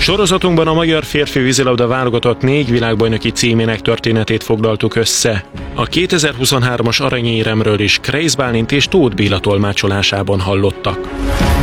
Sorozatunkban a magyar férfi vízilabda válogatott 4 világbajnoki címének történetét foglaltuk össze. A 2023-as aranyéremről is Kreisz Bálint és Tóth Béla tolmácsolásában hallottak.